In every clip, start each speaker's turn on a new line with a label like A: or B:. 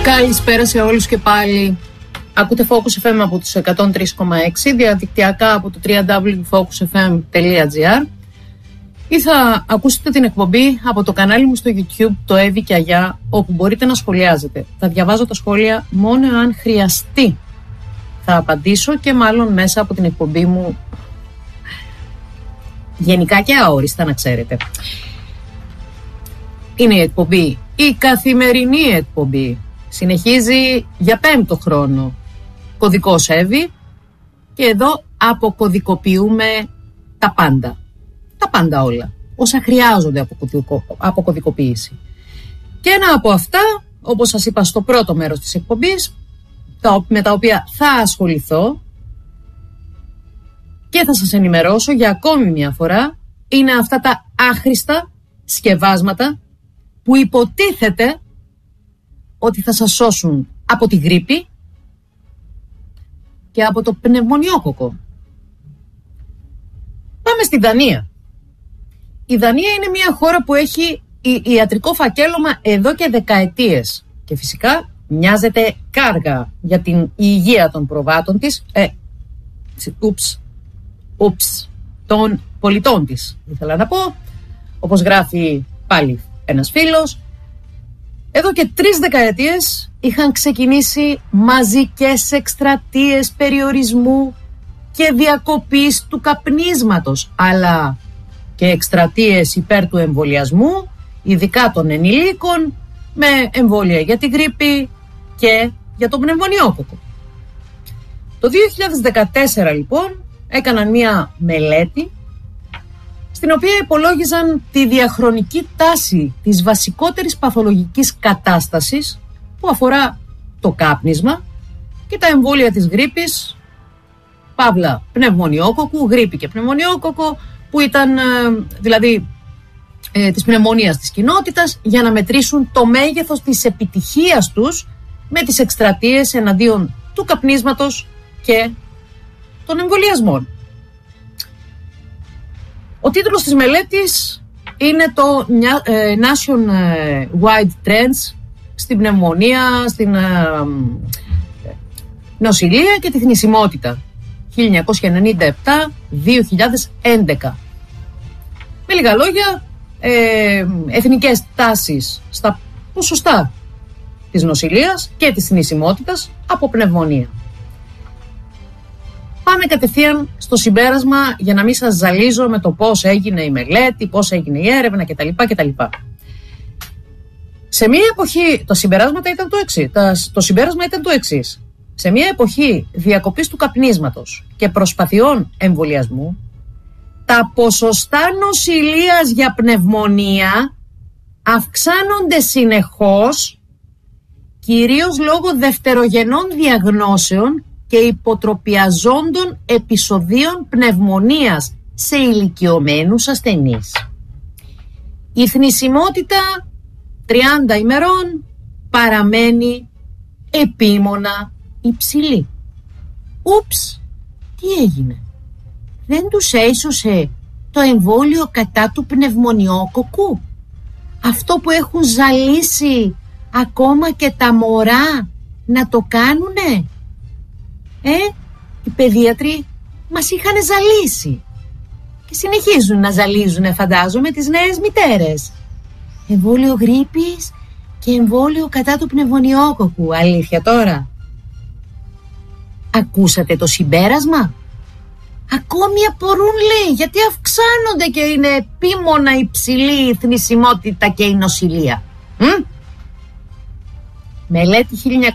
A: Καλησπέρα σε όλους και πάλι. Ακούτε Focus FM από τους 103,6, διαδικτυακά από το www.focusfm.gr ή θα ακούσετε την εκπομπή από το κανάλι μου στο YouTube, το Εύη και Αγιά, όπου μπορείτε να σχολιάζετε. Θα διαβάζω τα σχόλια μόνο αν χρειαστεί. Θα απαντήσω και μάλλον μέσα από την εκπομπή μου, γενικά και αόριστα, να ξέρετε. Είναι η εκπομπή, η καθημερινή εκπομπή. Συνεχίζει για 5ο χρόνο. Κωδικός Εύη. Και εδώ αποκωδικοποιούμε τα πάντα. Τα πάντα όλα. Όσα χρειάζονται αποκωδικοποίηση. Και ένα από αυτά, όπως σας είπα στο πρώτο μέρος της εκπομπής, με τα οποία θα ασχοληθώ και θα σας ενημερώσω για ακόμη μια φορά, είναι αυτά τα άχρηστα σκευάσματα που υποτίθεται ότι θα σας σώσουν από τη γρίπη και από το πνευμονιόκοκο. Πάμε στη Δανία. Η Δανία είναι μια χώρα που έχει ιατρικό φακέλωμα εδώ και δεκαετίες και φυσικά μοιάζεται κάργα για την υγεία των προβάτων της, των πολιτών της, ήθελα να πω, όπως γράφει πάλι ένας φίλος. Εδώ και 3 δεκαετίες είχαν ξεκινήσει μαζικές εκστρατείες περιορισμού και διακοπής του καπνίσματος, αλλά και εκστρατείες υπέρ του εμβολιασμού, ειδικά των ενηλίκων, με εμβόλια για την γρίπη και για τον πνευμονιόκοκο. Το 2014 λοιπόν έκαναν μια μελέτη στην οποία υπολόγιζαν τη διαχρονική τάση της βασικότερης παθολογικής κατάστασης που αφορά το κάπνισμα και τα εμβόλια της γρίπης, παύλα πνευμονιόκοκου, γρίπη και πνευμονιόκοκο, που ήταν δηλαδή της πνευμονίας της κοινότητας, για να μετρήσουν το μέγεθος της επιτυχίας τους με τις εκστρατείες εναντίον του καπνίσματος και των εμβολιασμών. Ο τίτλος της μελέτης είναι το Nationwide Trends στην πνευμονία, στην νοσηλεία και τη θνησιμότητα 1997-2011. Με λίγα λόγια, εθνικές τάσεις στα ποσοστά της νοσηλείας και της θνησιμότητας από πνευμονία. Πάμε κατευθείαν στο συμπέρασμα για να μην σας ζαλίζω με το πώς έγινε η μελέτη, πώς έγινε η έρευνα κτλ. Σε μια εποχή, το συμπέρασμα ήταν το εξής. Σε μια εποχή διακοπής του καπνίσματος και προσπαθειών εμβολιασμού, τα ποσοστά νοσηλείας για πνευμονία αυξάνονται συνεχώς, κυρίως λόγω δευτερογενών διαγνώσεων και υποτροπιαζόντων επεισοδίων πνευμονίας σε ηλικιωμένους ασθενείς. Η θνησιμότητα 30 ημερών παραμένει επίμονα υψηλή. Ούψ, τι έγινε? Δεν τους έσωσε το εμβόλιο κατά του πνευμονιόκοκου? Αυτό που έχουν ζαλίσει ακόμα και τα μωρά να το κάνουνε? Οι παιδίατροι μας είχαν ζαλίσει και συνεχίζουν να ζαλίζουν, φαντάζομαι, τις νέες μητέρες. Εμβόλιο γρίπης και εμβόλιο κατά του πνευμονιόκοκου. Αλήθεια τώρα? Ακούσατε το συμπέρασμα? Ακόμη απορούν, λέει, γιατί αυξάνονται και είναι επίμονα υψηλή η θνησιμότητα και η νοσηλεία. Μελέτη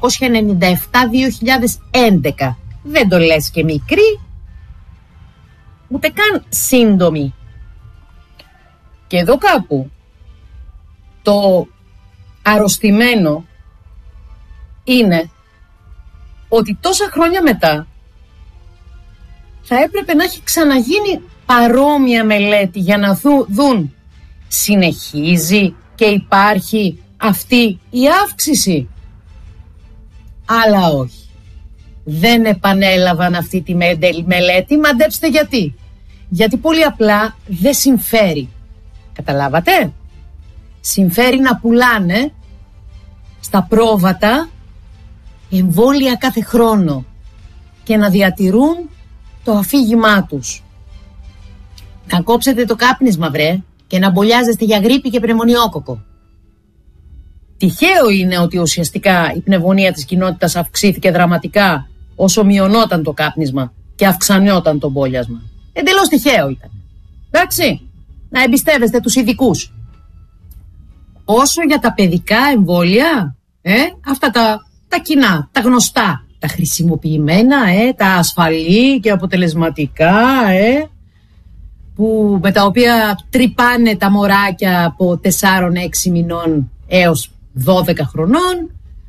A: 1997-2011. Δεν το λες και μικρή, ούτε καν σύντομη. Και εδώ κάπου το αρρωστημένο είναι ότι τόσα χρόνια μετά θα έπρεπε να έχει ξαναγίνει παρόμοια μελέτη για να δουν συνεχίζει και υπάρχει αυτή η αύξηση. Αλλά όχι. Δεν επανέλαβαν αυτή τη μελέτη. Μαντέψτε γιατί. Γιατί πολύ απλά δεν συμφέρει. Καταλάβατε? Συμφέρει να πουλάνε στα πρόβατα εμβόλια κάθε χρόνο και να διατηρούν το αφήγημά τους. Να κόψετε το κάπνισμα, βρε, και να μπολιάζεστε για γρίπη και πνευμονιόκοκο. Τυχαίο είναι ότι ουσιαστικά η πνευμονία της κοινότητας αυξήθηκε δραματικά όσο μειωνόταν το κάπνισμα και αυξανόταν το μπόλιασμα. Εντελώς τυχαίο ήταν. Εντάξει, να εμπιστεύεστε τους ειδικούς. Όσο για τα παιδικά εμβόλια, αυτά τα κοινά, τα γνωστά, τα χρησιμοποιημένα, τα ασφαλή και αποτελεσματικά, που με τα οποία τρυπάνε τα μωράκια από 4-6 μηνών έως 12 χρονών.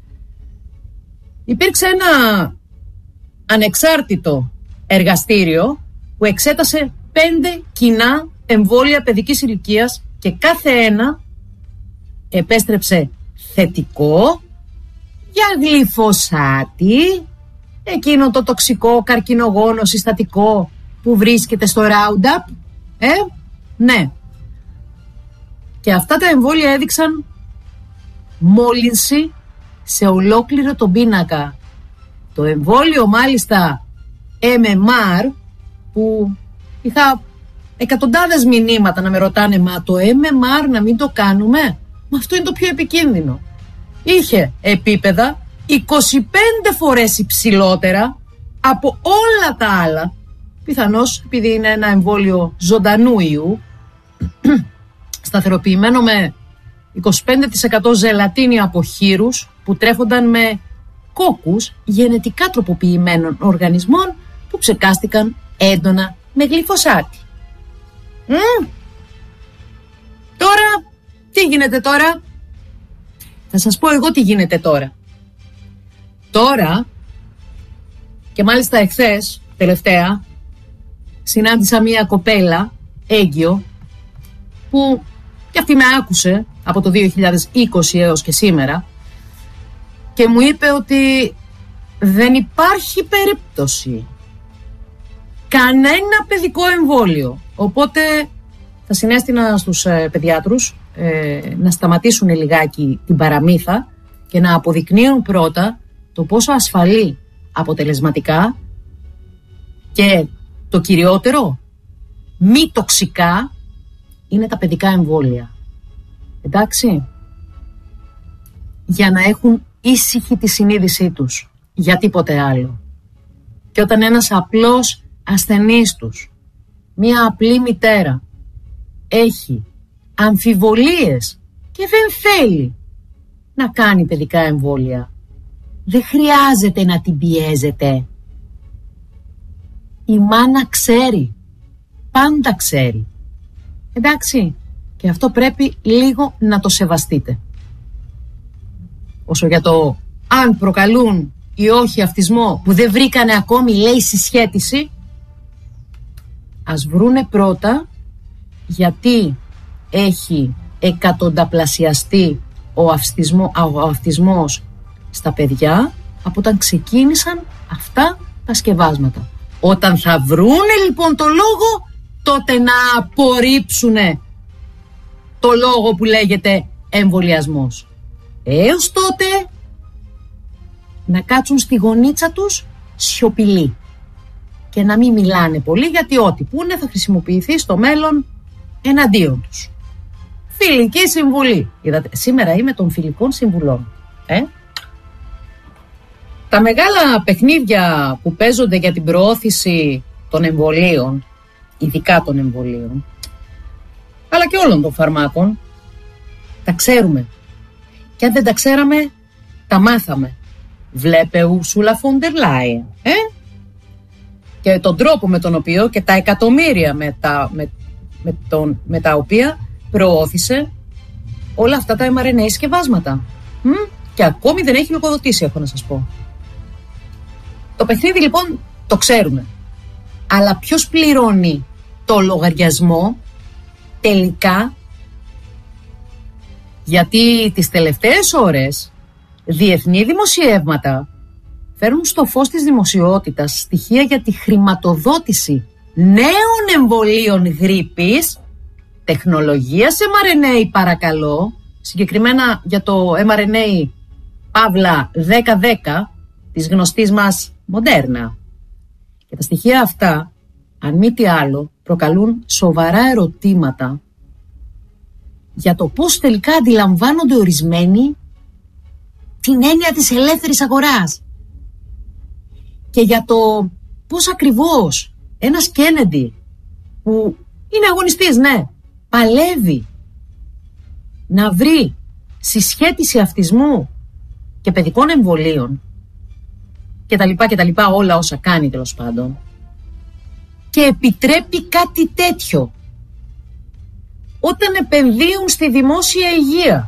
A: Υπήρξε ένα ανεξάρτητο εργαστήριο που εξέτασε 5 κοινά εμβόλια παιδικής ηλικίας και κάθε ένα επέστρεψε θετικό για γλυφοσάτη, εκείνο το τοξικό καρκινογόνο συστατικό που βρίσκεται στο Roundup. Ναι. Και αυτά τα εμβόλια έδειξαν μόλυνση σε ολόκληρο τον πίνακα. Το εμβόλιο μάλιστα MMR, που είχα εκατοντάδες μηνύματα να με ρωτάνε, μα το MMR να μην το κάνουμε, μα αυτό είναι το πιο επικίνδυνο. Είχε επίπεδα 25 φορές υψηλότερα από όλα τα άλλα, πιθανώς επειδή είναι ένα εμβόλιο ζωντανού ιού, σταθεροποιημένο με 25% ζελατίνη από χείρους που τρέφονταν με κόκκους γενετικά τροποποιημένων οργανισμών που ψεκάστηκαν έντονα με γλυφοσάτη. Τώρα, τι γίνεται τώρα? Θα σας πω εγώ τι γίνεται τώρα. Τώρα, και μάλιστα εχθές, τελευταία, συνάντησα μία κοπέλα, έγκυο, που και αυτή με άκουσε από το 2020 έως και σήμερα και μου είπε ότι δεν υπάρχει περίπτωση κανένα παιδικό εμβόλιο. Οπότε θα συνέστηνα στους παιδιάτρους να σταματήσουν λιγάκι την παραμύθα και να αποδεικνύουν πρώτα το πόσο ασφαλή, αποτελεσματικά και το κυριότερο, μη τοξικά είναι τα παιδικά εμβόλια. Εντάξει? Για να έχουν ήσυχη τη συνείδησή τους, για τίποτε άλλο. Και όταν ένας απλός ασθενής τους, μία απλή μητέρα, έχει αμφιβολίες και δεν θέλει να κάνει παιδικά εμβόλια, δεν χρειάζεται να την πιέζετε. Η μάνα ξέρει, πάντα ξέρει. Εντάξει, και αυτό πρέπει λίγο να το σεβαστείτε. Όσο για το αν προκαλούν ή όχι αυτισμό που δεν βρήκανε ακόμη, λέει, συσχέτιση, ας βρούνε πρώτα γιατί έχει εκατονταπλασιαστεί ο αυτισμός στα παιδιά από όταν ξεκίνησαν αυτά τα σκευάσματα. Όταν θα βρούνε λοιπόν το λόγο, τότε να απορρίψουνε το λόγο που λέγεται εμβολιασμός. Έως τότε να κάτσουν στη γωνίτσα τους σιωπηλοί και να μην μιλάνε πολύ, γιατί ό,τι πούνε θα χρησιμοποιηθεί στο μέλλον εναντίον τους. Φιλική συμβουλή. Είδατε, σήμερα είμαι των φιλικών συμβουλών. Τα μεγάλα παιχνίδια που παίζονται για την προώθηση των εμβολίων, ειδικά των εμβολίων, αλλά και όλων των φαρμάκων, τα ξέρουμε. Και αν δεν τα ξέραμε, τα μάθαμε. Βλέπε Ursula von der Leyen. Και τον τρόπο με τον οποίο και τα εκατομμύρια με τα οποία προώθησε όλα αυτά τα mRNA σκευάσματα. Και ακόμη δεν έχει λογοδοτήσει, έχω να σας πω. Το παιχνίδι λοιπόν το ξέρουμε. Αλλά ποιος πληρώνει το λογαριασμό τελικά? Γιατί τις τελευταίες ώρες διεθνή δημοσιεύματα φέρνουν στο φως της δημοσιότητας στοιχεία για τη χρηματοδότηση νέων εμβολίων γρίπης, τεχνολογίας mRNA παρακαλώ, συγκεκριμένα για το mRNA Παύλα 1010, της γνωστής μας Moderna. Και τα στοιχεία αυτά, αν μη τι άλλο, προκαλούν σοβαρά ερωτήματα για το πώς τελικά αντιλαμβάνονται ορισμένοι την έννοια της ελεύθερης αγοράς και για το πώς ακριβώς ένας Κέννεντι που είναι αγωνιστής, ναι, παλεύει να βρει συσχέτιση αυτισμού και παιδικών εμβολίων και τα λοιπά, όλα όσα κάνει τέλος πάντων, και επιτρέπει κάτι τέτοιο όταν επενδύουν στη δημόσια υγεία,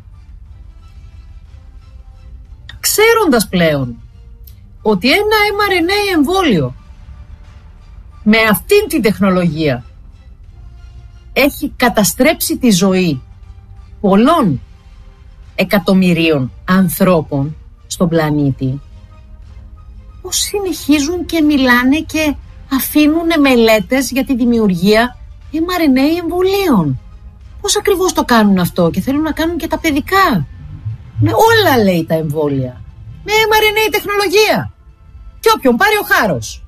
A: ξέροντας πλέον ότι ένα mRNA εμβόλιο με αυτήν την τεχνολογία έχει καταστρέψει τη ζωή πολλών εκατομμυρίων ανθρώπων στον πλανήτη, πώς συνεχίζουν και μιλάνε και αφήνουν μελέτες για τη δημιουργία mRNA εμβολίων? Πώς ακριβώς το κάνουν αυτό? Και θέλουν να κάνουν και τα παιδικά. Με όλα, λέει, τα εμβόλια. Με mRNA τεχνολογία. Και όποιον πάρει ο χάρος.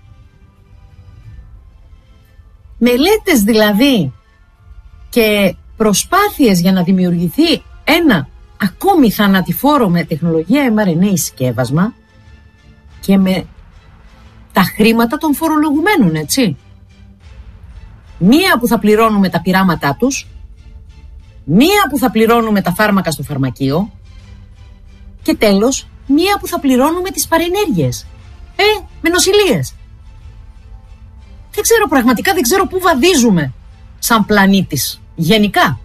A: Μελέτες δηλαδή και προσπάθειες για να δημιουργηθεί ένα ακόμη θανατηφόρο με τεχνολογία mRNA συσκεύασμα και με τα χρήματα των φορολογουμένων, έτσι. Μία που θα πληρώνουμε τα πειράματά τους, μία που θα πληρώνουμε τα φάρμακα στο φαρμακείο και τέλος μία που θα πληρώνουμε τις παρενέργειες. Με νοσηλείες. Δεν ξέρω, πραγματικά δεν ξέρω πού βαδίζουμε σαν πλανήτης γενικά.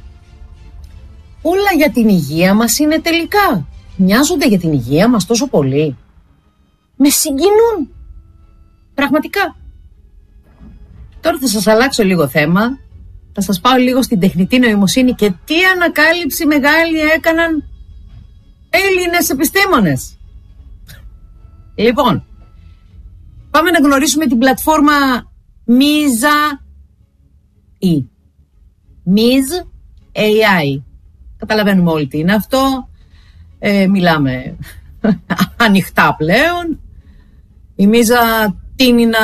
A: Όλα για την υγεία μας είναι τελικά. Νοιάζονται για την υγεία μας τόσο πολύ? Με συγκινούν. Πραγματικά. Τώρα θα σας αλλάξω λίγο θέμα. Θα σας πάω λίγο στην τεχνητή νοημοσύνη και τι ανακάλυψη μεγάλη έκαναν Έλληνες επιστήμονες. Λοιπόν, πάμε να γνωρίσουμε την πλατφόρμα Miza AI. Καταλαβαίνουμε όλοι τι είναι αυτό. Μιλάμε ανοιχτά πλέον. Η Miza τείνει να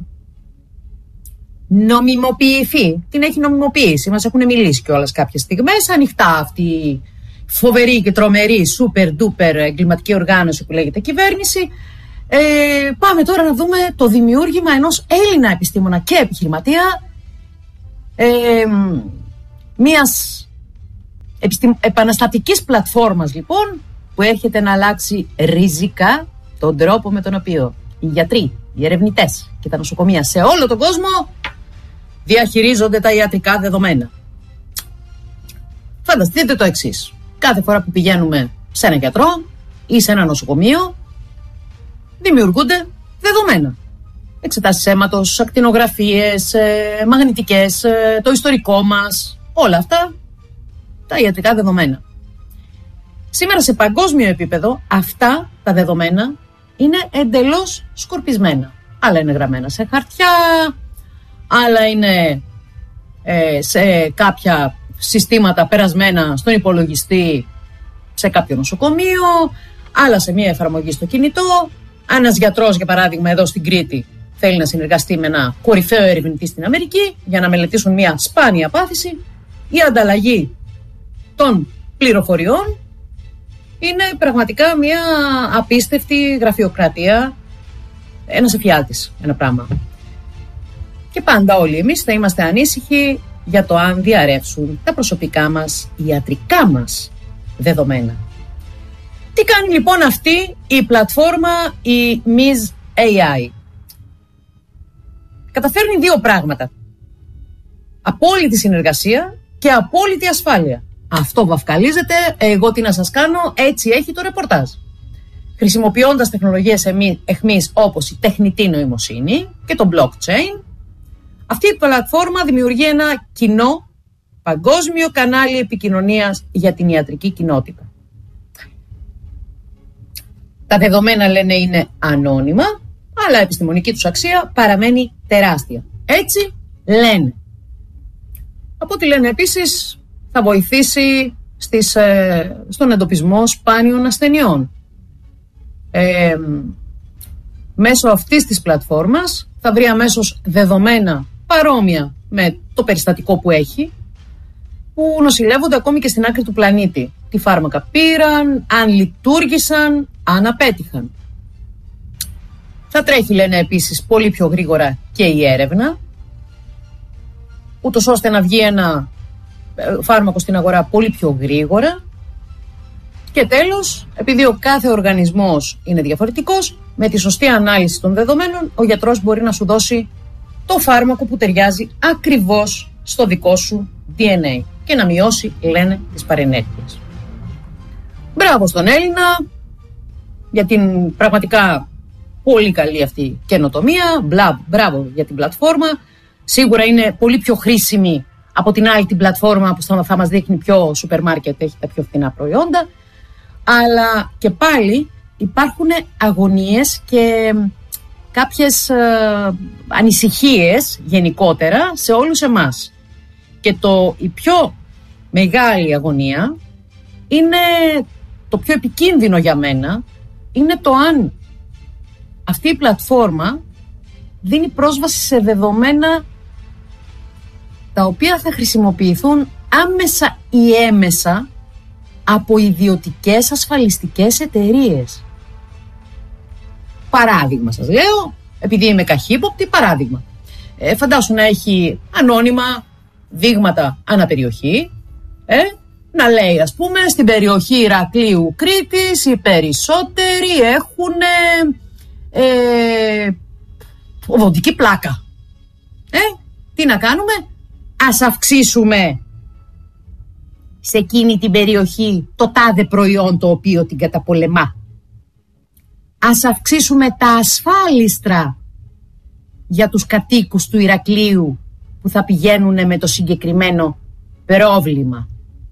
A: νομιμοποιηθεί. Την έχει νομιμοποιήσει. Μας έχουν μιλήσει κιόλας κάποιες στιγμές. Ανοιχτά αυτή η φοβερή και τρομερή super duper εγκληματική οργάνωση που λέγεται κυβέρνηση. Πάμε τώρα να δούμε το δημιούργημα ενός Έλληνα επιστήμονα και επιχειρηματία, μιας επαναστατικής πλατφόρμας λοιπόν, που έρχεται να αλλάξει ριζικά τον τρόπο με τον οποίο οι γιατροί, οι ερευνητές και τα νοσοκομεία σε όλο τον κόσμο διαχειρίζονται τα ιατρικά δεδομένα. Φανταστείτε το εξής. Κάθε φορά που πηγαίνουμε σε έναν γιατρό ή σε ένα νοσοκομείο, δημιουργούνται δεδομένα. Εξετάσεις αίματος, ακτινογραφίες, μαγνητικές, το ιστορικό μας, όλα αυτά τα ιατρικά δεδομένα. Σήμερα σε παγκόσμιο επίπεδο αυτά τα δεδομένα είναι εντελώς σκορπισμένα. Άλλα είναι γραμμένα σε χαρτιά, άλλα είναι σε κάποια συστήματα περασμένα στον υπολογιστή σε κάποιο νοσοκομείο, άλλα σε μια εφαρμογή στο κινητό. Ένας γιατρός, για παράδειγμα, εδώ στην Κρήτη θέλει να συνεργαστεί με ένα κορυφαίο ερευνητή στην Αμερική για να μελετήσουν μια σπάνια πάθηση. Η ανταλλαγή των πληροφοριών είναι πραγματικά μια απίστευτη γραφειοκρατία, ένας εφιάλτης, ένα πράγμα. Και πάντα όλοι εμείς θα είμαστε ανήσυχοι για το αν διαρρεύσουν τα προσωπικά μας, ιατρικά μας δεδομένα. Τι κάνει λοιπόν αυτή η πλατφόρμα, η Miza AI? Καταφέρνει δύο πράγματα. Απόλυτη συνεργασία και απόλυτη ασφάλεια. Αυτό βαφκαλίζεται, εγώ τι να σας κάνω, έτσι έχει το ρεπορτάζ. Χρησιμοποιώντας τεχνολογίες εχμής όπως η τεχνητή νοημοσύνη και το blockchain, αυτή η πλατφόρμα δημιουργεί ένα κοινό παγκόσμιο κανάλι επικοινωνίας για την ιατρική κοινότητα. Τα δεδομένα, λένε, είναι ανώνυμα, αλλά η επιστημονική τους αξία παραμένει τεράστια. Έτσι λένε. Από ό,τι λένε επίσης θα βοηθήσει στον εντοπισμό σπάνιων ασθενειών. μέσω αυτής της πλατφόρμας θα βρει αμέσως δεδομένα παρόμοια με το περιστατικό που έχει, που νοσηλεύονται ακόμη και στην άκρη του πλανήτη. Τι φάρμακα πήραν, αν λειτουργήσαν, αν απέτυχαν. Θα τρέχει, λένε επίσης, πολύ πιο γρήγορα και η έρευνα, ούτως ώστε να βγει ένα φάρμακο στην αγορά πολύ πιο γρήγορα. Και τέλος, επειδή ο κάθε οργανισμός είναι διαφορετικός, με τη σωστή ανάλυση των δεδομένων, ο γιατρός μπορεί να σου δώσει το φάρμακο που ταιριάζει ακριβώς στο δικό σου DNA και να μειώσει, λένε, τις παρενέργειες. Μπράβο στον Έλληνα για την πραγματικά πολύ καλή αυτή καινοτομία. Μπράβο για την πλατφόρμα. Σίγουρα είναι πολύ πιο χρήσιμη από την άλλη την πλατφόρμα που θα μας δείχνει ποιο σούπερ μάρκετ έχει τα πιο φθηνά προϊόντα. Αλλά και πάλι υπάρχουν αγωνίες και κάποιες ανησυχίες γενικότερα σε όλους εμάς. Και η πιο μεγάλη αγωνία είναι, το πιο επικίνδυνο για μένα, είναι το αν αυτή η πλατφόρμα δίνει πρόσβαση σε δεδομένα τα οποία θα χρησιμοποιηθούν άμεσα ή έμεσα από ιδιωτικές ασφαλιστικές εταιρείες. Παράδειγμα σας λέω, επειδή είμαι καχύποπτη, παράδειγμα. Φαντάσου να έχει ανώνυμα δείγματα αναπεριοχή, να λέει, ας πούμε, στην περιοχή Ηρακλείου Κρήτης οι περισσότεροι έχουν οδοντική πλάκα. Τι να κάνουμε? Ας αυξήσουμε σε εκείνη την περιοχή το τάδε προϊόν το οποίο την καταπολεμά. Ας αυξήσουμε τα ασφάλιστρα για τους κατοίκους του Ηρακλείου που θα πηγαίνουν με το συγκεκριμένο πρόβλημα.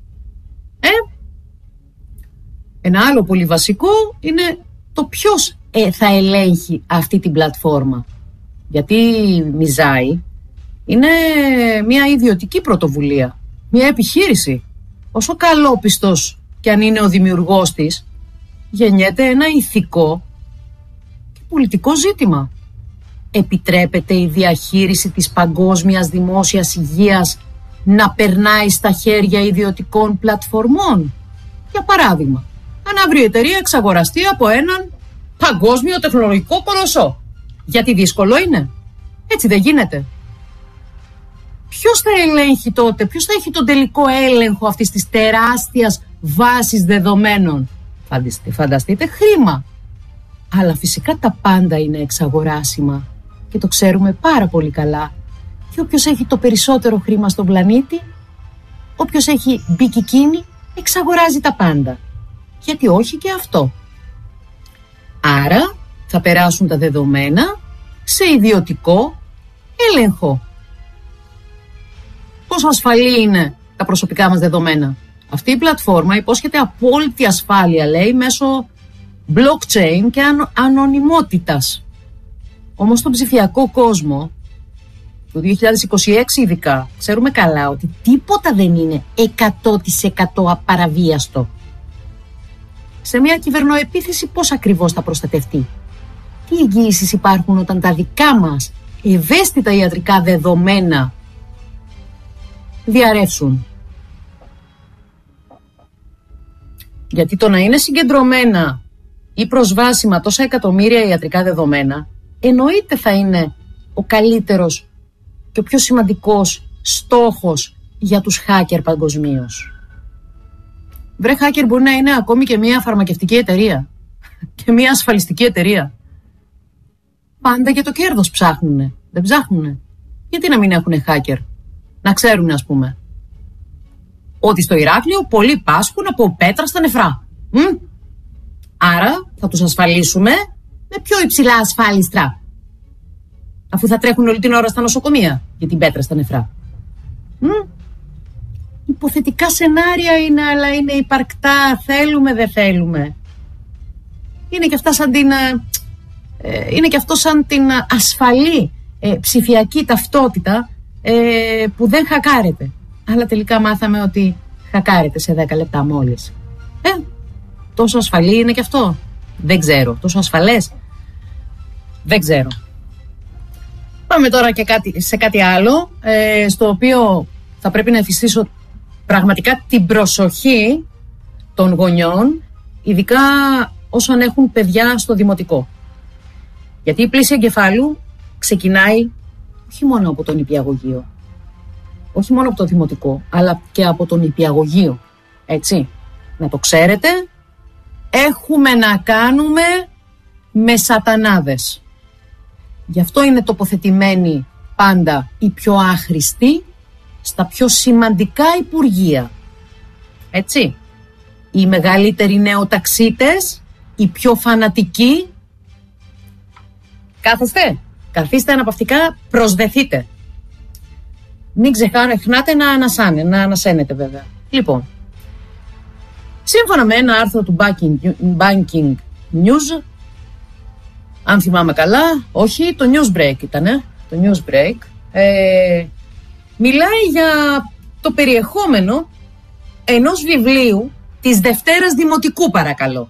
A: Ένα άλλο πολύ βασικό είναι το ποιος θα ελέγχει αυτή την πλατφόρμα. Γιατί Μιζάη είναι μια ιδιωτική πρωτοβουλία, μια επιχείρηση. Όσο καλόπιστος και αν είναι ο δημιουργός της, γεννιέται ένα ηθικό και πολιτικό ζήτημα. Επιτρέπεται η διαχείριση της παγκόσμιας δημόσιας υγείας να περνάει στα χέρια ιδιωτικών πλατφορμών? Για παράδειγμα, αν αύριο η εταιρεία εξαγοραστεί από έναν παγκόσμιο τεχνολογικό κολοσσό. Γιατί δύσκολο είναι? Έτσι δεν γίνεται? Ποιος θα ελέγχει τότε, ποιος θα έχει τον τελικό έλεγχο αυτής της τεράστιας βάσης δεδομένων? Φανταστείτε χρήμα. Αλλά φυσικά τα πάντα είναι εξαγοράσιμα και το ξέρουμε πάρα πολύ καλά. Και όποιος έχει το περισσότερο χρήμα στον πλανήτη, όποιος έχει μπικικίνι, εξαγοράζει τα πάντα. Γιατί όχι και αυτό? Άρα θα περάσουν τα δεδομένα σε ιδιωτικό έλεγχο. Πόσο ασφαλή είναι τα προσωπικά μας δεδομένα? Αυτή η πλατφόρμα υπόσχεται απόλυτη ασφάλεια, λέει, μέσω blockchain και ανωνυμότητας. Όμως στον ψηφιακό κόσμο, το 2026 ειδικά, ξέρουμε καλά ότι τίποτα δεν είναι 100% απαραβίαστο. Σε μια κυβερνοεπίθεση πώς ακριβώς θα προστατευτεί? Τι εγγύησεις υπάρχουν όταν τα δικά μας ευαίσθητα ιατρικά δεδομένα διαρρεύσουν? Γιατί το να είναι συγκεντρωμένα ή προσβάσιμα τόσα εκατομμύρια ιατρικά δεδομένα, εννοείται θα είναι ο καλύτερος και ο πιο σημαντικός στόχος για τους hacker παγκοσμίως. Βρε, hacker μπορεί να είναι ακόμη και μια φαρμακευτική εταιρεία και μια ασφαλιστική εταιρεία. Πάντα για το κέρδος ψάχνουνε. Δεν ψάχνουνε? Γιατί να μην έχουνε hacker? Να ξέρουν, ας πούμε, ότι στο Ηράκλειο πολλοί πάσχουν από πέτρα στα νεφρά. Άρα θα τους ασφαλίσουμε με πιο υψηλά ασφάλιστρα, αφού θα τρέχουν όλη την ώρα στα νοσοκομεία για την πέτρα στα νεφρά. Υποθετικά σενάρια είναι, αλλά είναι υπαρκτά. Θέλουμε, δεν θέλουμε. Είναι και αυτά σαν την είναι και αυτό σαν την ασφαλή ψηφιακή ταυτότητα που δεν χακάρεται. Αλλά τελικά μάθαμε ότι χακάρεται σε 10 λεπτά μόλις. Τόσο ασφαλή είναι και αυτό? Δεν ξέρω. Τόσο ασφαλές? Δεν ξέρω. Πάμε τώρα και σε κάτι άλλο, στο οποίο θα πρέπει να εφιστήσω πραγματικά την προσοχή των γονιών, ειδικά όσων έχουν παιδιά στο δημοτικό. Γιατί η πλήση εγκεφάλου ξεκινάει όχι μόνο από τον νηπιαγωγείο, όχι μόνο από το δημοτικό, αλλά και από τον νηπιαγωγείο. Έτσι, να το ξέρετε, έχουμε να κάνουμε με σατανάδες. Γι' αυτό είναι τοποθετημένοι πάντα οι πιο άχρηστοι στα πιο σημαντικά υπουργεία. Έτσι, οι μεγαλύτεροι νεοταξίτες, οι πιο φανατικοί. Καθίστε αναπαυτικά, προσδεθείτε. Μην ξεχνάτε να ανασένετε βέβαια. Λοιπόν, σύμφωνα με ένα άρθρο του Banking News, αν θυμάμαι καλά, όχι, το Newsbreak ήτανε, το Newsbreak, μιλάει για το περιεχόμενο ενός βιβλίου της Δευτέρας Δημοτικού, παρακαλώ.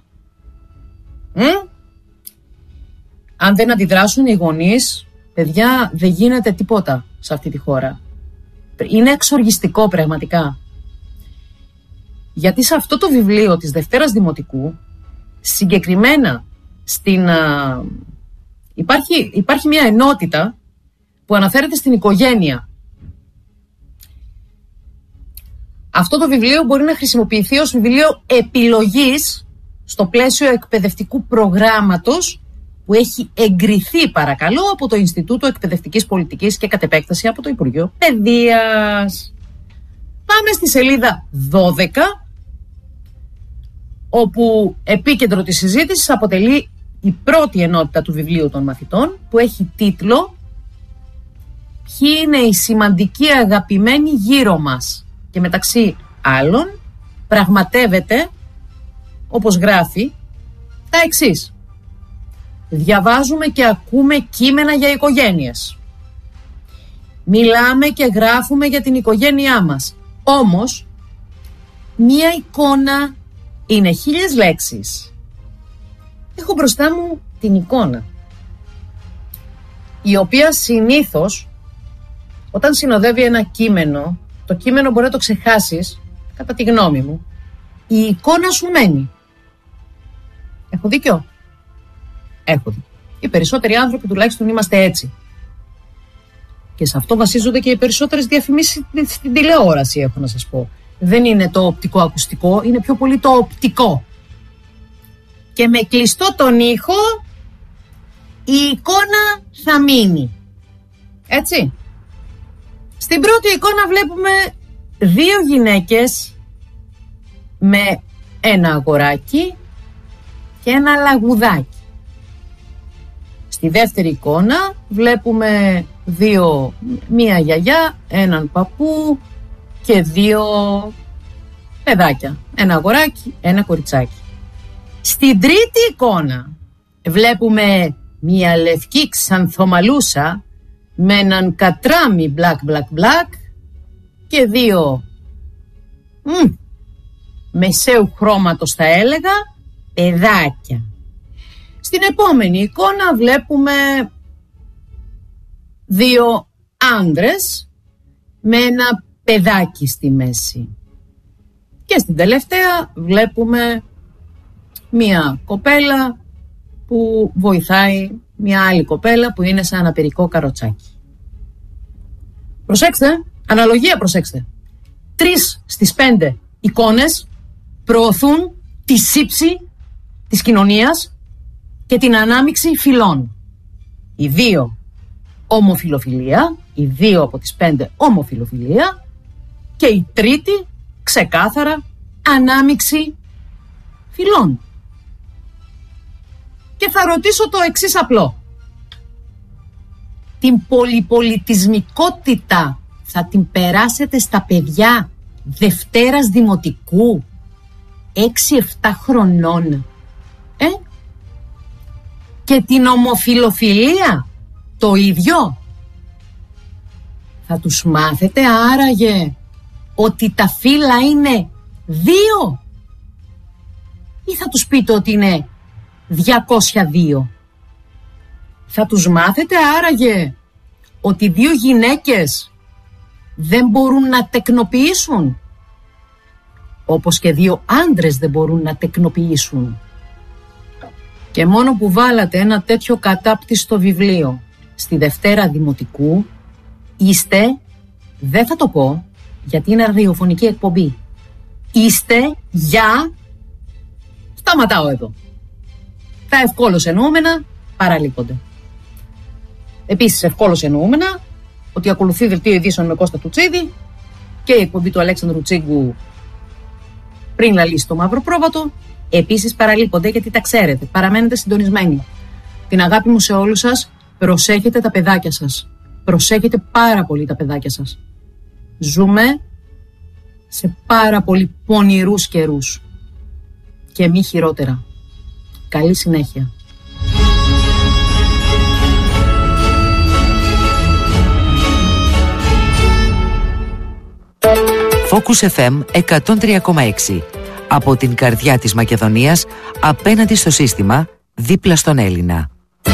A: Αν δεν αντιδράσουν οι γονείς, παιδιά, δεν γίνεται τίποτα σε αυτή τη χώρα. Είναι εξοργιστικό πραγματικά. Γιατί σε αυτό το βιβλίο της Δευτέρας Δημοτικού, συγκεκριμένα υπάρχει μια ενότητα που αναφέρεται στην οικογένεια. Αυτό το βιβλίο μπορεί να χρησιμοποιηθεί ως βιβλίο επιλογής στο πλαίσιο εκπαιδευτικού προγράμματος που έχει εγκριθεί, παρακαλώ, από το Ινστιτούτο Εκπαιδευτικής Πολιτικής και κατ' επέκταση από το Υπουργείο Παιδείας. Πάμε στη σελίδα 12, όπου επίκεντρο της συζήτησης αποτελεί η πρώτη ενότητα του βιβλίου των μαθητών, που έχει τίτλο «Ποιοι είναι οι σημαντικοί αγαπημένοι γύρω μας?» και μεταξύ άλλων πραγματεύεται, όπως γράφει, τα εξής. Διαβάζουμε και ακούμε κείμενα για οικογένειες. Μιλάμε και γράφουμε για την οικογένειά μας. Όμως, μία εικόνα είναι 1000 λέξεις. Έχω μπροστά μου την εικόνα, η οποία συνήθως, όταν συνοδεύει ένα κείμενο, το κείμενο μπορεί να το ξεχάσεις, κατά τη γνώμη μου. Η εικόνα σου μένει. Έχω δίκιο? Έχω δίκιο. Οι περισσότεροι άνθρωποι τουλάχιστον είμαστε έτσι. Και σε αυτό βασίζονται και οι περισσότερες διαφημίσεις στην τηλεόραση, έχω να σας πω. Δεν είναι το οπτικό-ακουστικό, είναι πιο πολύ το οπτικό. Και με κλειστό τον ήχο, η εικόνα θα μείνει. Έτσι. Στην πρώτη εικόνα βλέπουμε 2 γυναίκες με ένα αγοράκι και ένα λαγουδάκι. Στη δεύτερη εικόνα βλέπουμε μία γιαγιά, έναν παππού και 2 παιδάκια. Ένα αγοράκι, ένα κοριτσάκι. Στην τρίτη εικόνα βλέπουμε μία λευκή ξανθομαλούσα με έναν κατράμι black και 2 μεσαίου χρώματος, θα έλεγα, παιδάκια. Στην επόμενη εικόνα βλέπουμε 2 άντρες με ένα παιδάκι στη μέση. Και στην τελευταία βλέπουμε μία κοπέλα που βοηθάει μία άλλη κοπέλα που είναι σε ένα περικό καροτσάκι. Προσέξτε, αναλογία προσέξτε. 3 στις 5 εικόνες προωθούν τη σύψη της κοινωνίας και την ανάμειξη φυλών. Οι 2 ομοφιλοφιλία, οι 2 από τις 5 ομοφιλοφιλία και η τρίτη ξεκάθαρα ανάμειξη φυλών. Και θα ρωτήσω το εξής απλό. Την πολυπολιτισμικότητα θα την περάσετε στα παιδιά Δευτέρας Δημοτικού 6-7 χρονών? Και την ομοφιλοφιλία το ίδιο? Θα τους μάθετε άραγε ότι τα φύλλα είναι 2? Ή θα τους πείτε ότι είναι 202. Θα τους μάθετε άραγε ότι 2 γυναίκες δεν μπορούν να τεκνοποιήσουν, όπως και 2 άντρες δεν μπορούν να τεκνοποιήσουν. Και μόνο που βάλατε ένα τέτοιο κατάπτυστο βιβλίο στη Δευτέρα Δημοτικού, είστε, δεν θα το πω γιατί είναι ραδιοφωνική εκπομπή, είστε για... Σταματάω εδώ. Τα ευκόλως εννοούμενα παραλείπονται. Επίσης ευκόλως εννοούμενα ότι ακολουθεί δελτίο ειδήσεων με Κώστα Τουτσίδη και η εκπομπή του Αλέξανδρου Τσίγκου πριν λαλήσει το μαύρο πρόβατο. Επίσης παραλείπονται γιατί τα ξέρετε, παραμένετε συντονισμένοι. Την αγάπη μου σε όλους σας, προσέχετε τα παιδάκια σας. Προσέχετε πάρα πολύ τα παιδάκια σας. Ζούμε σε πάρα πολύ πονηρούς καιρούς. Και μη χειρότερα. Καλή συνέχεια.
B: Focus FM 103,6. Από την καρδιά της Μακεδονίας, απέναντι στο σύστημα, δίπλα στον Έλληνα.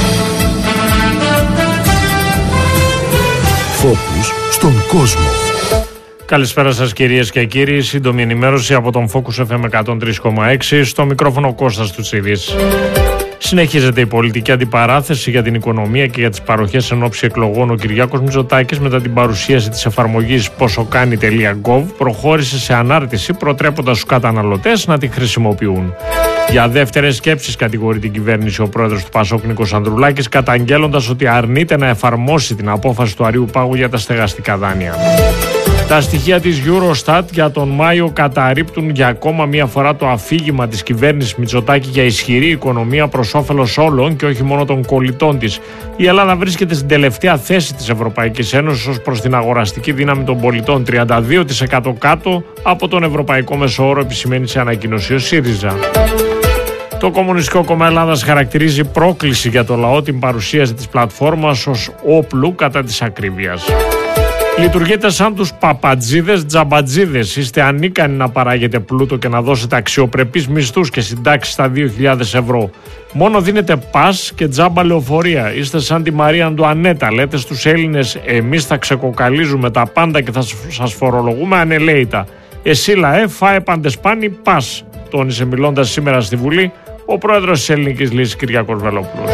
C: Focus στον κόσμο.
D: Καλησπέρα σας κυρίες και κύριοι, σύντομη ενημέρωση από τον Focus FM 103,6, στο μικρόφωνο Κώστας Τουτσίδης. Συνεχίζεται η πολιτική αντιπαράθεση για την οικονομία και για τις παροχές εν ώψη εκλογών. Ο Κυριάκος Μητσοτάκης, μετά την παρουσίαση της εφαρμογής ποσοκάνει.gov, προχώρησε σε ανάρτηση προτρέποντας τους καταναλωτές να τη χρησιμοποιούν. Για δεύτερες σκέψεις κατηγορεί την κυβέρνηση ο πρόεδρος του ΠΑΣΟΚ Νίκος Ανδρουλάκης, καταγγέλλοντας ότι αρνείται να εφαρμόσει την απόφαση του Αριού Πάγου για τα στεγαστικά δάνεια. Τα στοιχεία της Eurostat για τον Μάιο καταρρίπτουν για ακόμα μία φορά το αφήγημα της κυβέρνησης Μητσοτάκη για ισχυρή οικονομία προς όφελος όλων και όχι μόνο των κολλητών της. Η Ελλάδα βρίσκεται στην τελευταία θέση της Ευρωπαϊκής Ένωσης ως προς την αγοραστική δύναμη των πολιτών, 32% κάτω από τον ευρωπαϊκό μεσόωρο, επισημαίνει σε ανακοίνωση ο ΣΥΡΙΖΑ. Το Κομμουνιστικό Κόμμα Ελλάδας χαρακτηρίζει πρόκληση για το λαό την παρουσίαση της πλατφόρμας ως όπλου κατά της ακρίβειας. Λειτουργείτε σαν τους παπατζίδες τζαμπατζίδες. Είστε ανίκανοι να παράγετε πλούτο και να δώσετε αξιοπρεπείς μισθούς και συντάξεις στα 2.000 ευρώ. Μόνο δίνετε πας και τζάμπα λεωφορεία. Είστε σαν τη Μαρία Αντουανέτα. Λέτε στους Έλληνες, εμείς θα ξεκοκαλίζουμε τα πάντα και θα σας φορολογούμε ανελαίητα. Εσύ λαέ, φάε παντεσπάνι, πας, τόνισε μιλώντας σήμερα στη Βουλή ο πρόεδρος της Ελληνικής Λύσης Κυριάκος Βελόπουλος.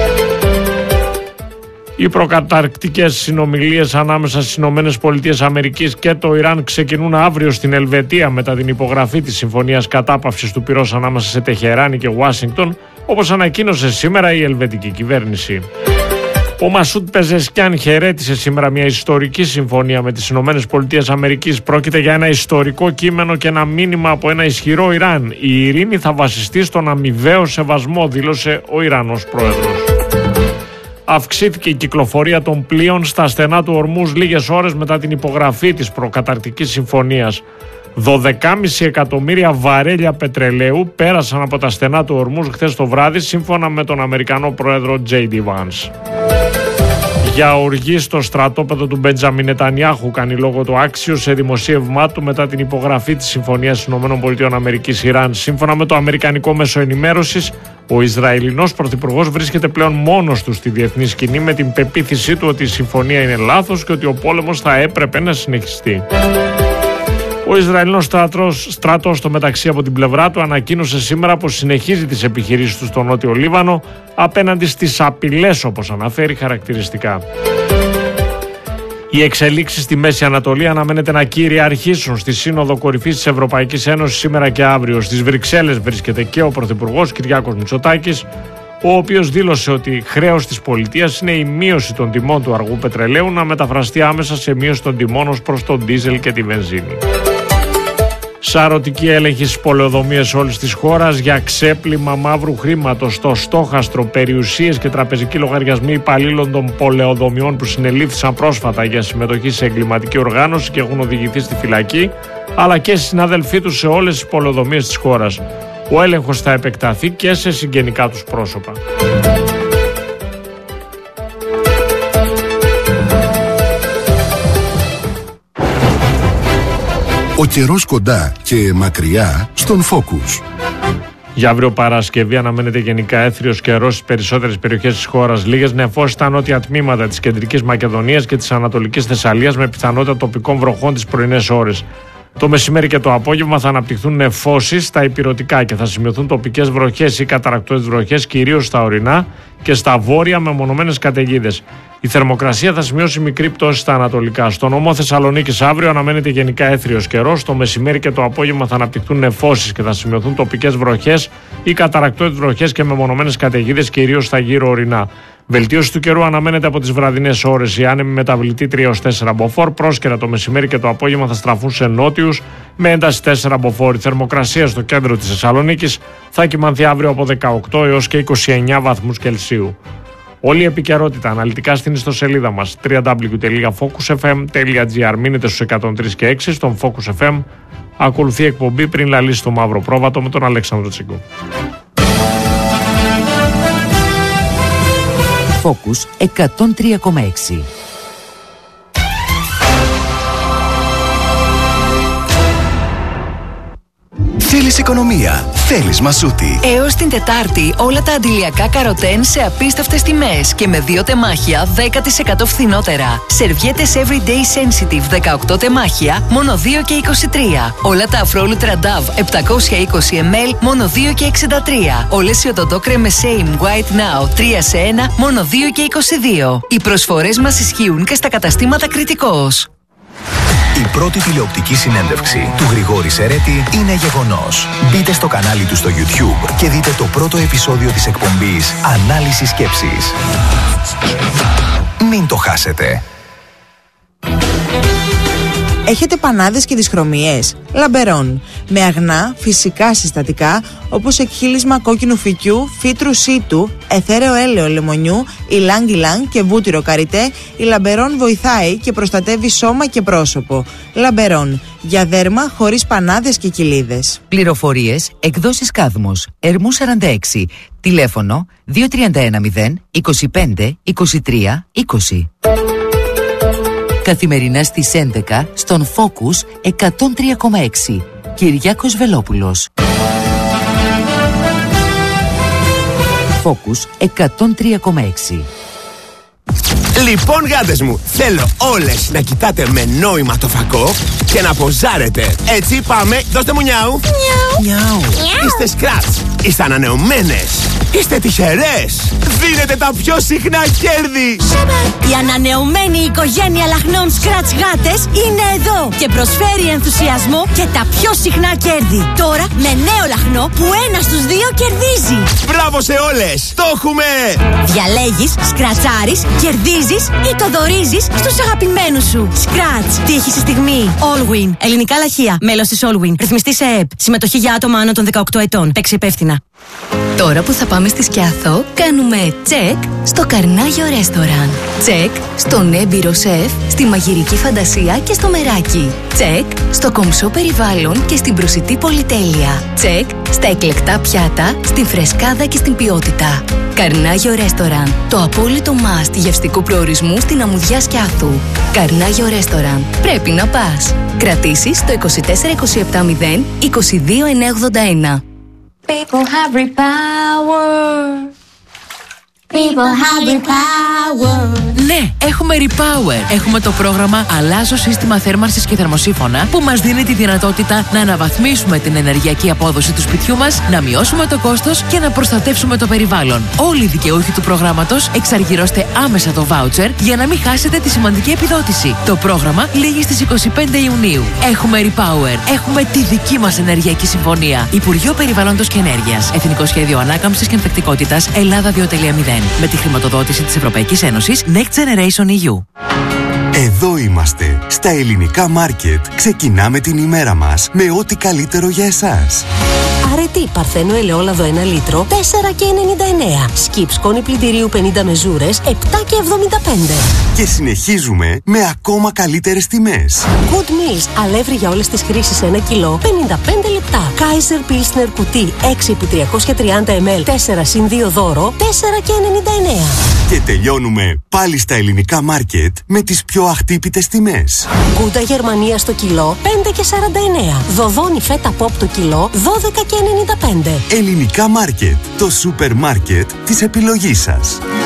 D: Οι προκαταρκτικές συνομιλίες ανάμεσα στις ΗΠΑ και το Ιράν ξεκινούν αύριο στην Ελβετία μετά την υπογραφή της συμφωνίας κατάπαυσης του πυρός ανάμεσα σε Τεχεράνη και Ουάσιγκτον, όπως ανακοίνωσε σήμερα η ελβετική κυβέρνηση. Ο Μασούτ Πεζεσκιάν χαιρέτησε σήμερα μια ιστορική συμφωνία με τις ΗΠΑ. Πρόκειται για ένα ιστορικό κείμενο και ένα μήνυμα από ένα ισχυρό Ιράν. Η ειρήνη θα βασιστεί στον αμοιβαίο σεβασμό, δήλωσε ο Ιρανός πρόεδρος. Αυξήθηκε η κυκλοφορία των πλοίων στα στενά του Ορμούζ λίγες ώρες μετά την υπογραφή της προκαταρκτικής συμφωνίας. 12,5 εκατομμύρια βαρέλια πετρελαίου πέρασαν από τα στενά του Ορμούζ χθες το βράδυ, σύμφωνα με τον Αμερικανό πρόεδρο J.D. Vance. Για οργή στο στρατόπεδο του Μπεντζαμίν Νετανιάχου κάνει λόγο το Άξιο σε δημοσίευμά του μετά την υπογραφή της Συμφωνίας ΗΠΑ-Ιράν. Σύμφωνα με το Αμερικανικό Μέσο Ενημέρωσης, ο Ισραηλινός πρωθυπουργός βρίσκεται πλέον μόνος του στη διεθνή σκηνή με την πεποίθησή του ότι η συμφωνία είναι λάθος και ότι ο πόλεμος θα έπρεπε να συνεχιστεί. Ο Ισραηλινός στρατός στο μεταξύ από την πλευρά του ανακοίνωσε σήμερα πως συνεχίζει τις επιχειρήσεις του στο Νότιο Λίβανο απέναντι στις απειλές, όπως αναφέρει χαρακτηριστικά. Οι εξελίξεις στη Μέση Ανατολή αναμένεται να κυριαρχήσουν στη Σύνοδο Κορυφής της Ευρωπαϊκής Ένωσης σήμερα και αύριο. Στις Βρυξέλλες βρίσκεται και ο Πρωθυπουργός Κυριάκος Μητσοτάκης, ο οποίος δήλωσε ότι χρέος της πολιτείας είναι η μείωση των τιμών του αργού πετρελαίου να μεταφραστεί άμεσα σε μείωση των τιμών ως προς τον ντίζελ και τη βενζίνη. Σαρωτική έλεγχη στις πολεοδομίες όλης της χώρας για ξέπλυμα μαύρου χρήματος στο στόχαστρο, περιουσίες και τραπεζικοί λογαριασμοί υπαλλήλων των πολεοδομιών που συνελήφθησαν πρόσφατα για συμμετοχή σε εγκληματική οργάνωση και έχουν οδηγηθεί στη φυλακή, αλλά και συναδελφοί τους σε όλες τις πολεοδομίες της χώρας. Ο έλεγχος θα επεκταθεί και σε συγγενικά τους πρόσωπα.
C: Ο καιρός κοντά και μακριά στον Focus.
D: Για αύριο Παρασκευή αναμένεται γενικά έθριος καιρός στις περισσότερες περιοχές της χώρας. Λίγες νεφώσεις στα νότια τμήματα της κεντρικής Μακεδονίας και της ανατολικής Θεσσαλίας, με πιθανότητα τοπικών βροχών τις πρωινές ώρες. Το μεσημέρι και το απόγευμα θα αναπτυχθούν νεφώσεις στα ηπειρωτικά και θα σημειωθούν τοπικές βροχές ή καταρρακτώδεις βροχές, κυρίως στα ορεινά και στα βόρεια με μονομένες καταιγίδες. Η θερμοκρασία θα σημειώσει μικρή πτώση στα ανατολικά. Στο νομό Θεσσαλονίκης αύριο αναμένεται γενικά έθριος καιρός. Το μεσημέρι και το απόγευμα θα αναπτυχθούν νεφώσεις και θα σημειωθούν τοπικές βροχές ή καταρρακτώδεις βροχές και μεμονωμένες καταιγίδες, κυρίως στα γύρω ορεινά. Βελτίωση του καιρού αναμένεται από τις βραδινές ώρες. Οι άνεμοι μεταβλητή 3-4 μποφόρ. Πρόσκαιρα το μεσημέρι και το απόγευμα θα στραφούν σε νότιους με ένταση 4 μποφόρ. Η θερμοκρασία στο κέντρο της Θεσσαλονίκης θα κυμανθεί αύριο από 18 έως και 29 βαθμούς Κελσίου. Όλη η επικαιρότητα αναλυτικά στην ιστοσελίδα μας www.focusfm.gr. Μείνετε στους 103 και 6 στον Focus FM. Ακολουθεί η εκπομπή Πριν λαλήσει το μαύρο πρόβατο με τον Αλέξανδρο Τσίγκο.
B: Focus 103,6.
C: Θέλεις οικονομία, θέλεις Μασούτη.
E: Έως την Τετάρτη όλα τα αντιλιακά καροτέν σε απίστευτες τιμές και με 2 τεμάχια 10% φθηνότερα. Σερβιέτες Everyday Sensitive 18 τεμάχια μόνο 2 και 23. Όλα τα Afro Ultra Dove 720 ml μόνο 2 και 63. Όλες οι οδοντό κρέμες Same White Now 3 σε 1 μόνο 2 και 22. Οι προσφορές μας ισχύουν και στα καταστήματα Κρητικός.
F: Η πρώτη τηλεοπτική συνέντευξη του Γρηγόρη Σερέτη είναι γεγονός. Μπείτε στο κανάλι του στο YouTube και δείτε το πρώτο επεισόδιο της εκπομπής Ανάλυση Σκέψης. Μην το χάσετε.
G: Έχετε πανάδες και δυσχρωμίες? Λαμπερών. Με αγνά, φυσικά συστατικά, όπως εκχύλισμα κόκκινου φυκιού, φύτρου σίτου, εθέρεο έλαιο λεμονιού, ηλάνγκ και βούτυρο καριτέ, η Λαμπερών βοηθάει και προστατεύει σώμα και πρόσωπο. Λαμπερών. Για δέρμα χωρίς πανάδες και κοιλίδες.
B: Πληροφορίες, εκδόσεις Κάδμος, Ερμού 46, τηλέφωνο 2310 25 23 20. Καθημερινά στις 11 στον Focus 103,6. Κυριάκος Βελόπουλος. Focus 103,6.
H: Λοιπόν, γάτες μου, θέλω όλες να κοιτάτε με νόημα το φακό και να ποζάρετε. Έτσι, πάμε, δώστε μου νιάου. Νιάου. Είστε σκράτς, είστε ανανεωμένες, είστε τυχερές. Δίνετε τα πιο συχνά κέρδη.
I: Η ανανεωμένη οικογένεια λαχνών Scratch γάτες είναι εδώ και προσφέρει ενθουσιασμό και τα πιο συχνά κέρδη. Τώρα με νέο λαχνό που 1 στους 2 κερδίζει.
H: Μπράβο σε όλες, το έχουμε!
I: Διαλέγεις, σκρατσάρεις, κερδίζεις ή το δωρίζεις στους αγαπημένους σου. Scratch, τύχη στη στιγμή. Allwin, ελληνικά λαχεία, μέλος της Allwin, ρυθμιστή σε ΕΕΠ, συμμετοχή για άτομα άνω των 18 ετών, παίξει υπεύθυνα.
E: Τώρα που θα πάμε στη Σκιάθο, κάνουμε τσεκ στο Καρνάγιο Ρέστοραν. Τσεκ στον έμπειρο σεφ, στη μαγειρική φαντασία και στο μεράκι. Τσεκ στο κομψό περιβάλλον και στην προσιτή πολυτέλεια. Τσεκ στα εκλεκτά πιάτα, στην φρεσκάδα και στην ποιότητα. Καρνάγιο Ρέστοραν, το απόλυτο must γευστικού προορισμού στην Αμμουδιά Σκιάθου. Καρνάγιο Ρέστοραν, πρέπει να πας. Κρατήσεις το 24270 22981.
J: People have repower. People have repower.
K: Ναι, έχουμε Repower. Έχουμε το πρόγραμμα Αλλάζω σύστημα θέρμανσης και θερμοσύφωνα που μας δίνει τη δυνατότητα να αναβαθμίσουμε την ενεργειακή απόδοση του σπιτιού μας, να μειώσουμε το κόστος και να προστατεύσουμε το περιβάλλον. Όλοι οι δικαιούχοι του προγράμματος εξαργυρώστε άμεσα το voucher για να μην χάσετε τη σημαντική επιδότηση. Το πρόγραμμα λήγει στις 25 Ιουνίου. Έχουμε Repower. Έχουμε τη δική μας ενεργειακή συμφωνία. Υπουργείο Περιβάλλοντος και Ενέργειας. Εθνικό Σχέδιο Ανάκαμψης και Ανθεκτικότητας Ελλάδα 2.0. Με τη χρηματοδότηση της Ευρωπαϊκής Ένωσης Next Generation EU.
C: Εδώ είμαστε. Στα ελληνικά μάρκετ ξεκινάμε την ημέρα μας με ό,τι καλύτερο για εσάς.
L: Αρετή Παρθένο ελαιόλαδο 1 λίτρο 4,99. Σκιπ σκόνη πλυντηρίου 50 μεζούρες 7,75.
C: Και συνεχίζουμε με ακόμα καλύτερες τιμές.
L: Good Meals αλεύρι για όλες τις χρήσεις 1 κιλό 55 λεπτά. Kaiser Pilsner κουτί 6x330 ml 4 συν 2 δώρο 4,99.
C: Και τελειώνουμε πάλι στα ελληνικά μάρκετ με τις πιο αχτύπητες τιμές.
L: Γκούτα Γερμανία στο κιλό 5,49. Δοδόνι φέτα pop το κιλό 12,99. 95.
C: Ελληνικά Μάρκετ, το σούπερ μάρκετ της επιλογής σας.